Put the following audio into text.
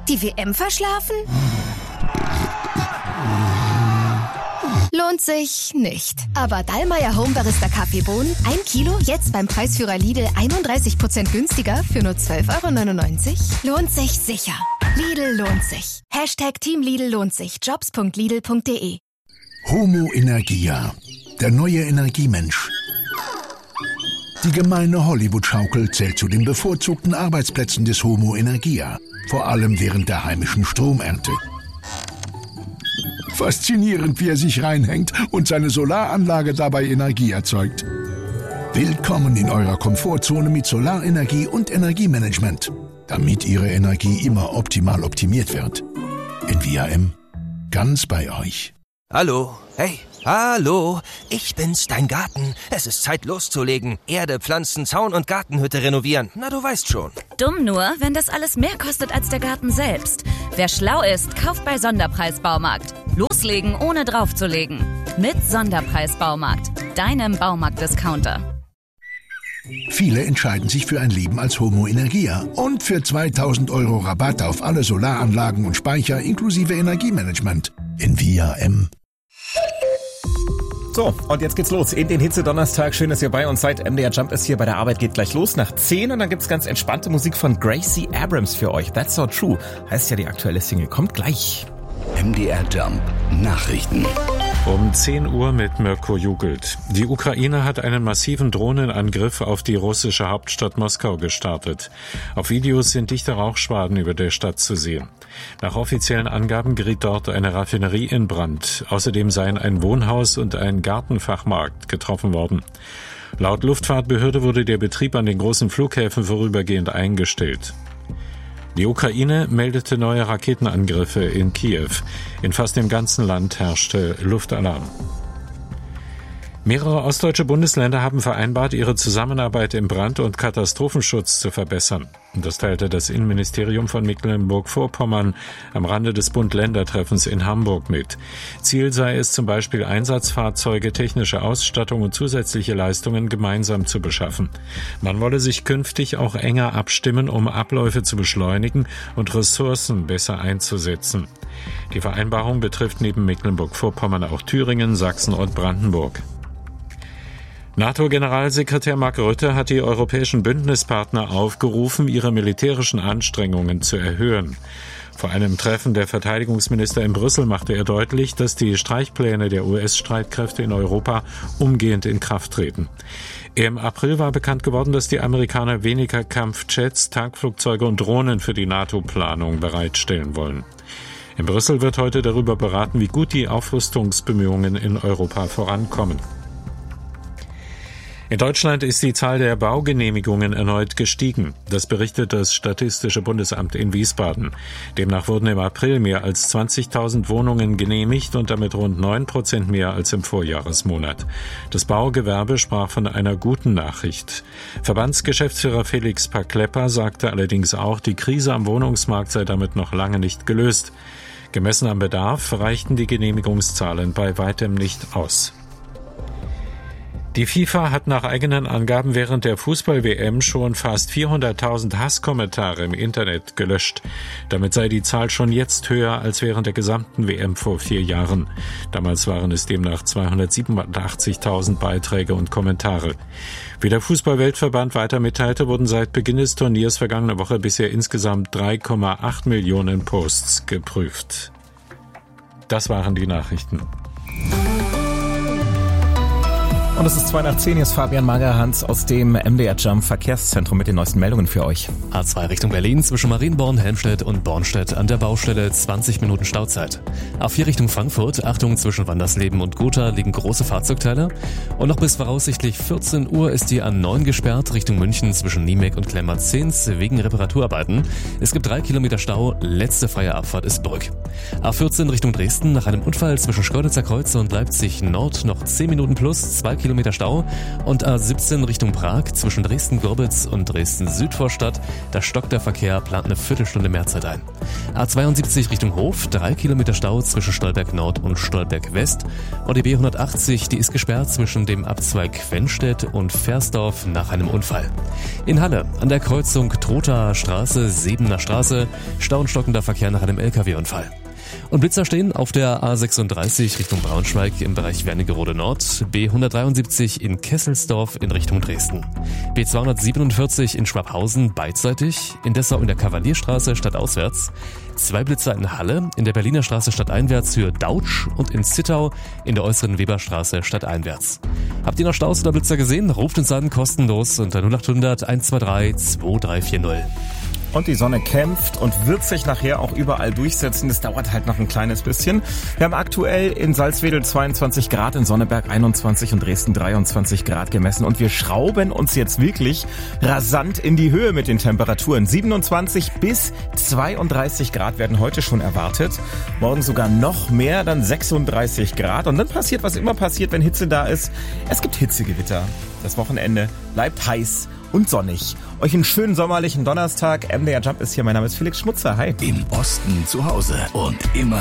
Die WM verschlafen? Lohnt sich nicht. Aber Dallmayr Home Barista Kaffeebohnen, 1 Kilo, jetzt beim Preisführer Lidl 31% günstiger für nur 12,99 €? Lohnt sich sicher. Lidl lohnt sich. Team Lidl lohnt sich. Jobs.lidl.de. Homo Energia, der neue Energiemensch. Die gemeine Hollywood-Schaukel zählt zu den bevorzugten Arbeitsplätzen des Homo Energia, vor allem während der heimischen Stromernte. Faszinierend, wie er sich reinhängt und seine Solaranlage dabei Energie erzeugt. Willkommen in eurer Komfortzone mit Solarenergie und Energiemanagement, damit Ihre Energie immer optimal optimiert wird. Envia M, ganz bei euch. Hallo, hey, hallo, ich bin's, dein Garten. Es ist Zeit loszulegen. Erde, Pflanzen, Zaun und Gartenhütte renovieren. Na, du weißt schon. Dumm nur, wenn das alles mehr kostet als der Garten selbst. Wer schlau ist, kauft bei Sonderpreis Baumarkt. Loslegen, ohne draufzulegen. Mit Sonderpreis Baumarkt, deinem Baumarkt-Discounter. Viele entscheiden sich für ein Leben als Homo Energia und für 2.000 € Rabatt auf alle Solaranlagen und Speicher inklusive Energiemanagement. Envia M. So, und jetzt geht's los in den Hitze-Donnerstag. Schön, dass ihr bei uns seid. MDR Jump ist hier bei der Arbeit, geht gleich los nach 10 und dann gibt's ganz entspannte Musik von Gracie Abrams für euch. That's So True heißt ja die aktuelle Single. Kommt gleich. MDR Jump Nachrichten. Um 10 Uhr mit Mirko Jugelt. Die Ukraine hat einen massiven Drohnenangriff auf die russische Hauptstadt Moskau gestartet. Auf Videos sind dichte Rauchschwaden über der Stadt zu sehen. Nach offiziellen Angaben geriet dort eine Raffinerie in Brand. Außerdem seien ein Wohnhaus und ein Gartenfachmarkt getroffen worden. Laut Luftfahrtbehörde wurde der Betrieb an den großen Flughäfen vorübergehend eingestellt. Die Ukraine meldete neue Raketenangriffe in Kiew. In fast dem ganzen Land herrschte Luftalarm. Mehrere ostdeutsche Bundesländer haben vereinbart, ihre Zusammenarbeit im Brand- und Katastrophenschutz zu verbessern. Das teilte das Innenministerium von Mecklenburg-Vorpommern am Rande des Bund-Länder-Treffens in Hamburg mit. Ziel sei es zum Beispiel, Einsatzfahrzeuge, technische Ausstattung und zusätzliche Leistungen gemeinsam zu beschaffen. Man wolle sich künftig auch enger abstimmen, um Abläufe zu beschleunigen und Ressourcen besser einzusetzen. Die Vereinbarung betrifft neben Mecklenburg-Vorpommern auch Thüringen, Sachsen und Brandenburg. NATO-Generalsekretär Mark Rutte hat die europäischen Bündnispartner aufgerufen, ihre militärischen Anstrengungen zu erhöhen. Vor einem Treffen der Verteidigungsminister in Brüssel machte er deutlich, dass die Streichpläne der US-Streitkräfte in Europa umgehend in Kraft treten. Im April war bekannt geworden, dass die Amerikaner weniger Kampfjets, Tankflugzeuge und Drohnen für die NATO-Planung bereitstellen wollen. In Brüssel wird heute darüber beraten, wie gut die Aufrüstungsbemühungen in Europa vorankommen. In Deutschland ist die Zahl der Baugenehmigungen erneut gestiegen. Das berichtet das Statistische Bundesamt in Wiesbaden. Demnach wurden im April mehr als 20.000 Wohnungen genehmigt und damit rund 9% mehr als im Vorjahresmonat. Das Baugewerbe sprach von einer guten Nachricht. Verbandsgeschäftsführer Felix Paklepper sagte allerdings auch, die Krise am Wohnungsmarkt sei damit noch lange nicht gelöst. Gemessen am Bedarf reichten die Genehmigungszahlen bei weitem nicht aus. Die FIFA hat nach eigenen Angaben während der Fußball-WM schon fast 400.000 Hasskommentare im Internet gelöscht. Damit sei die Zahl schon jetzt höher als während der gesamten WM vor 4 Jahren. Damals waren es demnach 287.000 Beiträge und Kommentare. Wie der Fußball-Weltverband weiter mitteilte, wurden seit Beginn des Turniers vergangene Woche bisher insgesamt 3,8 Millionen Posts geprüft. Das waren die Nachrichten. Und es ist 9:02, hier ist Fabian Magerhans aus dem MDR Jump Verkehrszentrum mit den neuesten Meldungen für euch. A2 Richtung Berlin zwischen Marienborn, Helmstedt und Bornstedt an der Baustelle 20 Minuten Stauzeit. A4 Richtung Frankfurt, Achtung, zwischen Wandersleben und Gotha liegen große Fahrzeugteile. Und noch bis voraussichtlich 14 Uhr ist die A9 gesperrt Richtung München zwischen Niemek und Klemmer-Zins wegen Reparaturarbeiten. Es gibt 3 Kilometer Stau, letzte freie Abfahrt ist Brück. A14 Richtung Dresden nach einem Unfall zwischen Schkeuditzer Kreuz und Leipzig Nord noch 10 Minuten plus, 2 Kilometer Kilometer Stau. Und A17 Richtung Prag zwischen Dresden-Gorbitz und Dresden-Südvorstadt. Da stockt der Verkehr, plant eine Viertelstunde mehr Zeit ein. A72 Richtung Hof, 3 Kilometer Stau zwischen Stolberg Nord und Stolberg West. Und die B180, die ist gesperrt zwischen dem Abzweig Quenstedt und Versdorf nach einem Unfall. In Halle, an der Kreuzung Trothaer Straße, Sebener Straße, Stau und stockender Verkehr nach einem LKW-Unfall. Und Blitzer stehen auf der A36 Richtung Braunschweig im Bereich Wernigerode Nord, B173 in Kesselsdorf in Richtung Dresden, B247 in Schwabhausen beidseitig, in Dessau in der Kavalierstraße stadtauswärts, 2 Blitzer in Halle, in der Berliner Straße stadteinwärts Höhe Dautsch und in Zittau in der äußeren Weberstraße stadteinwärts. Habt ihr noch Staus oder Blitzer gesehen? Ruft uns an, kostenlos unter 0800 123 2340. Und die Sonne kämpft und wird sich nachher auch überall durchsetzen. Das dauert halt noch ein kleines bisschen. Wir haben aktuell in Salzwedel 22 Grad, in Sonneberg 21 und Dresden 23 Grad gemessen. Und wir schrauben uns jetzt wirklich rasant in die Höhe mit den Temperaturen. 27 bis 32 Grad werden heute schon erwartet. Morgen sogar noch mehr, dann 36 Grad. Und dann passiert, was immer passiert, wenn Hitze da ist. Es gibt Hitzegewitter. Das Wochenende bleibt heiß und sonnig. Euch einen schönen sommerlichen Donnerstag. MDR Jump ist hier. Mein Name ist Felix Schmutzer. Hi. Im Osten zu Hause und immer